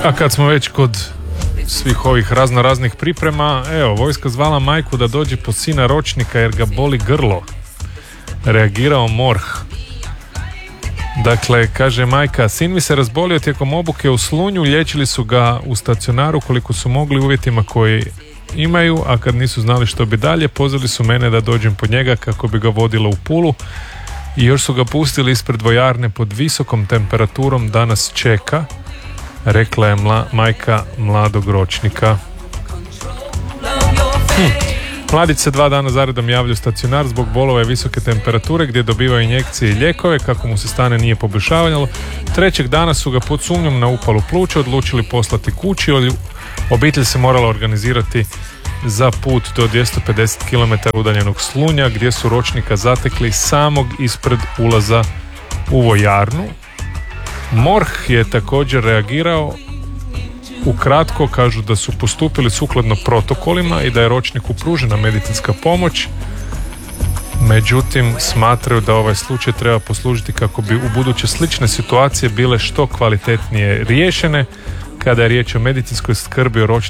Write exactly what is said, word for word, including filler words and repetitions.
A kad smo već kod svih ovih razno raznih priprema, evo, vojska zvala majku da dođe po sina ročnika jer ga boli grlo. Reagirao MORH. Dakle, kaže majka, sin mi se razbolio tijekom obuke u Slunju, liječili su ga u stacionaru koliko su mogli uvjetima koji imaju, a kad nisu znali što bi dalje, pozvali su mene da dođem po njega kako bi ga vodila u Pulu i još su ga pustili ispred vojarne pod visokom temperaturom, danas čeka, rekla je mla, majka mladog ročnika. Hm. Mladić se dva dana zaredom javlja u stacionar zbog bolova i visoke temperature gdje dobivaju injekcije i lijekove kako mu se stanje nije poboljšavalo. Trećeg dana su ga pod sumnjom na upalu pluća odlučili poslati kući. Obitelj se morala organizirati za put do dvjesto pedeset kilometara udaljenog Slunja gdje su ročnika zatekli samog ispred ulaza u vojarnu. MORH je također reagirao. Ukratko kažu da su postupili sukladno protokolima i da je ročniku pružena medicinska pomoć. Međutim, smatraju da ovaj slučaj treba poslužiti kako bi u buduće slične situacije bile što kvalitetnije riješene. Kada je riječ o medicinskoj skrbi o ročniku